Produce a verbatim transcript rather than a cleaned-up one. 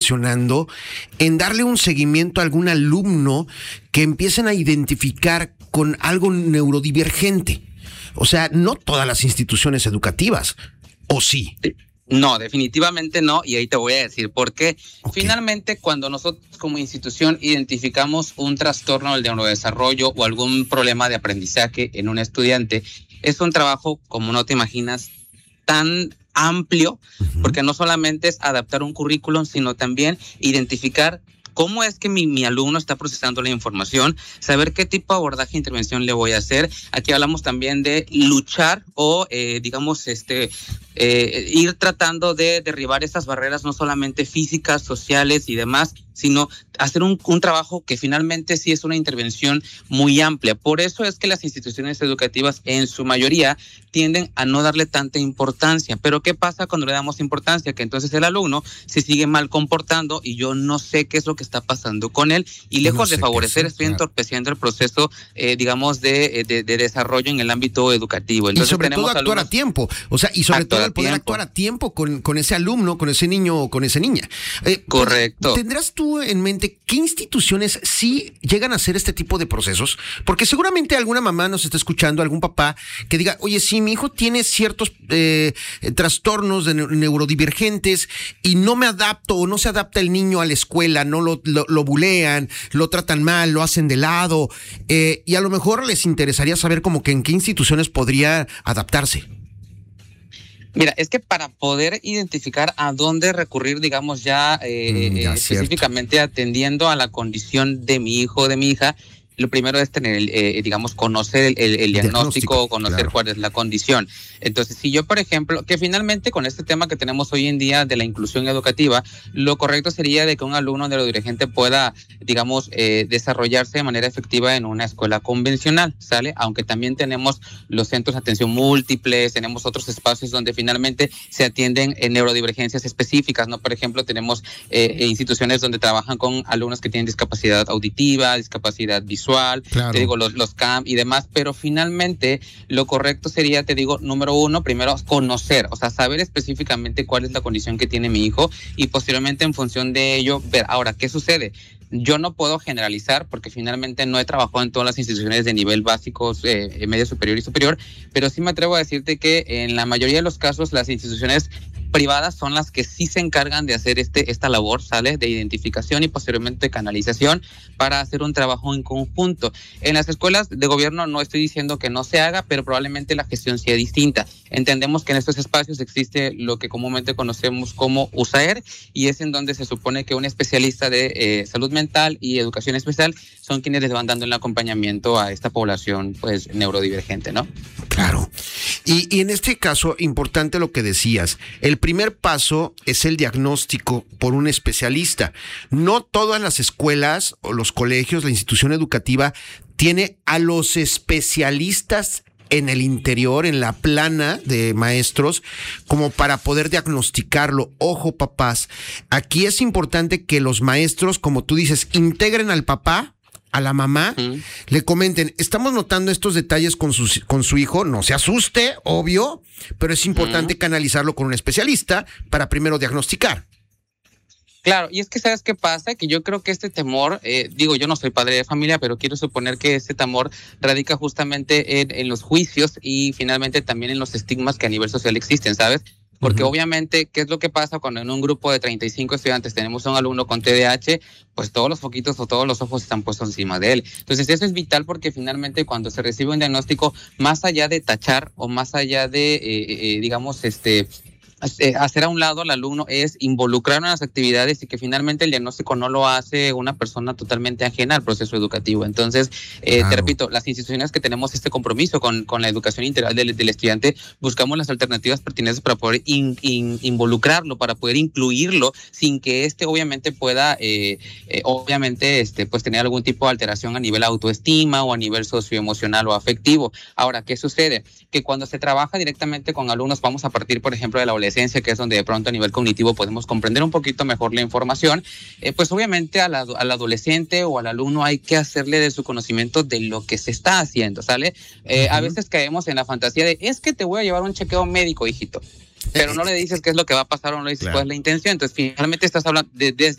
reflexionando en darle un seguimiento a algún alumno que empiecen a identificar con algo neurodivergente. O sea, no todas las instituciones educativas, ¿o sí? No, definitivamente no, y ahí te voy a decir por qué. Okay. Finalmente, cuando nosotros como institución identificamos un trastorno del neurodesarrollo o algún problema de aprendizaje en un estudiante, es un trabajo, como no te imaginas, tan amplio, uh-huh. porque no solamente es adaptar un currículum, sino también identificar cómo es que mi, mi alumno está procesando la información, saber qué tipo de abordaje e intervención le voy a hacer. Aquí hablamos también de luchar o, eh, digamos, este, eh, ir tratando de derribar estas barreras, no solamente físicas, sociales y demás, sino hacer un, un trabajo que finalmente sí es una intervención muy amplia. Por eso es que las instituciones educativas en su mayoría tienden a no darle tanta importancia. Pero ¿qué pasa cuando le damos importancia? Que entonces el alumno se sigue mal comportando y yo no sé qué es lo que está pasando con él y lejos no de favorecer estoy claro. entorpeciendo el proceso, eh, digamos, de, de, de desarrollo en el ámbito educativo. Entonces, y sobre tenemos todo actuar alumnos, a tiempo. O sea, y sobre todo el poder tiempo. actuar a tiempo con, con ese alumno, con ese niño o con esa niña. Eh, Correcto. ¿Tendrás tú en mente qué instituciones sí llegan a hacer este tipo de procesos? Porque seguramente alguna mamá nos está escuchando, algún papá que diga, oye, sí, mi hijo tiene ciertos eh, trastornos de neurodivergentes y no me adapto o no se adapta el niño a la escuela, no lo, lo, lo bulean, lo tratan mal, lo hacen de lado, eh, y a lo mejor les interesaría saber como que en qué instituciones podría adaptarse. Mira, es que para poder identificar a dónde recurrir, digamos, ya, eh, mm, ya específicamente cierto. atendiendo a la condición de mi hijo o de mi hija, lo primero es tener, eh, digamos, conocer el, el, el diagnóstico, conocer claro. cuál es la condición. Entonces, si yo, por ejemplo, que finalmente con este tema que tenemos hoy en día de la inclusión educativa, lo correcto sería de que un alumno neurodivergente pueda, digamos, eh, desarrollarse de manera efectiva en una escuela convencional, ¿sale? Aunque también tenemos los centros de atención múltiples, tenemos otros espacios donde finalmente se atienden en neurodivergencias específicas, ¿no? Por ejemplo, tenemos eh, instituciones donde trabajan con alumnos que tienen discapacidad auditiva, discapacidad visual, Claro. te digo, los, los C A M y demás, pero finalmente lo correcto sería, te digo, número uno, primero conocer, o sea, saber específicamente cuál es la condición que tiene mi hijo y posteriormente en función de ello ver, ahora, ¿qué sucede? Yo no puedo generalizar porque finalmente no he trabajado en todas las instituciones de nivel básico, eh, medio superior y superior, pero sí me atrevo a decirte que en la mayoría de los casos las instituciones privadas son las que sí se encargan de hacer este esta labor, ¿sale? De identificación y posteriormente canalización para hacer un trabajo en conjunto. En las escuelas de gobierno no estoy diciendo que no se haga, pero probablemente la gestión sea distinta. Entendemos que en estos espacios existe lo que comúnmente conocemos como U S A E R y es en donde se supone que un especialista de eh, salud mental y educación especial son quienes les van dando el acompañamiento a esta población pues neurodivergente, ¿no? Claro. Y, y en este caso, importante lo que decías, el primer paso es el diagnóstico por un especialista. No todas las escuelas o los colegios, la institución educativa, tiene a los especialistas en el interior, en la plana de maestros, como para poder diagnosticarlo. Ojo, papás, aquí es importante que los maestros, como tú dices, integren al papá, a la mamá, uh-huh. le comenten, estamos notando estos detalles con su, con su hijo, no se asuste, obvio, pero es importante uh-huh. canalizarlo con un especialista para primero diagnosticar. Claro, y es que ¿sabes qué pasa? Que yo creo que este temor, eh, digo, yo no soy padre de familia, pero quiero suponer que este temor radica justamente en, en los juicios y finalmente también en los estigmas que a nivel social existen, ¿sabes? Porque uh-huh. obviamente, ¿qué es lo que pasa cuando en un grupo de treinta y cinco estudiantes tenemos a un alumno con T D A H? Pues todos los foquitos o todos los ojos están puestos encima de él. Entonces eso es vital porque finalmente cuando se recibe un diagnóstico, más allá de tachar o más allá de, eh, eh, digamos, este... hacer a un lado al alumno es involucrar en las actividades y que finalmente el diagnóstico no lo hace una persona totalmente ajena al proceso educativo. Entonces, eh, claro. te repito, las instituciones que tenemos este compromiso con, con la educación integral del, del estudiante, buscamos las alternativas pertinentes para poder in, in, involucrarlo, para poder incluirlo, sin que este obviamente pueda, eh, eh, obviamente, este, pues tener algún tipo de alteración a nivel autoestima o a nivel socioemocional o afectivo. Ahora, ¿qué sucede? Que cuando se trabaja directamente con alumnos, vamos a partir, por ejemplo, de la adolescencia, que es donde de pronto a nivel cognitivo podemos comprender un poquito mejor la información, eh, pues obviamente al, al adolescente o al alumno hay que hacerle de su conocimiento de lo que se está haciendo, ¿sale? Eh, uh-huh. A veces caemos en la fantasía de, es que te voy a llevar un chequeo médico, hijito, pero no le dices qué es lo que va a pasar o no le dices claro. cuál es la intención, entonces finalmente estás hablando de, desde